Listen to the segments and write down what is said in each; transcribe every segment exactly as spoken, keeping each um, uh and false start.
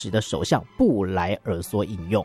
的首相布莱尔所引用。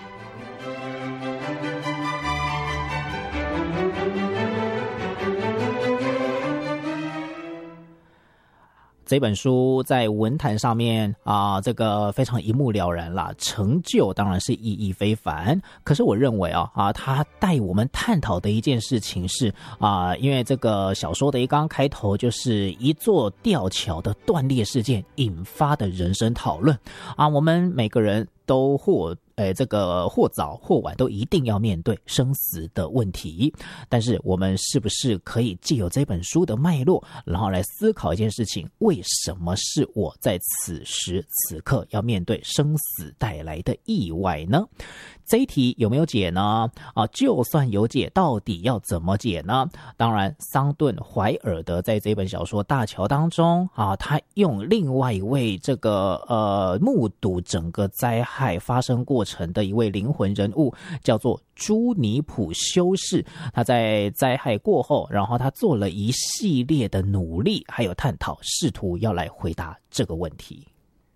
这本书在文坛上面啊、呃，这个非常一目了然啦，成就当然是意义非凡。可是我认为啊啊，它带我们探讨的一件事情是啊、呃，因为这个小说的一刚开头就是一座吊桥的断裂事件引发的人生讨论啊，我们每个人都或呃，这个或早或晚都一定要面对生死的问题，但是我们是不是可以借由这本书的脉络，然后来思考一件事情，为什么是我在此时此刻要面对生死带来的意外呢？这一题有没有解呢？啊，就算有解，到底要怎么解呢？当然，桑顿怀尔德在这本小说《大桥》当中啊，他用另外一位这个呃目睹整个灾害发生过程的一位灵魂人物，叫做朱尼普修士。他在灾害过后，然后他做了一系列的努力，还有探讨，试图要来回答这个问题。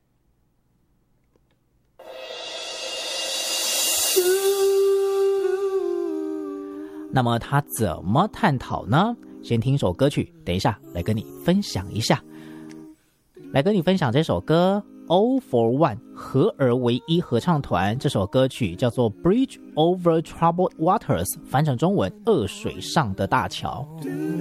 那么他怎么探讨呢？先听一首歌曲，等一下来跟你分享一下。来跟你分享这首歌 All for One 合而为一合唱团，这首歌曲叫做 Bridge Over Troubled Waters， 翻成中文恶水上的大桥。